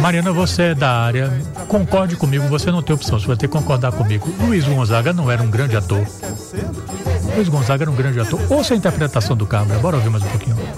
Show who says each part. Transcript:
Speaker 1: Mariana, você é da área, concorde comigo, você não tem opção, você vai ter que concordar comigo. Luiz Gonzaga não era um grande ator. Luiz Gonzaga era um grande ator. Ouça a interpretação do Cabra, bora ouvir mais um pouquinho.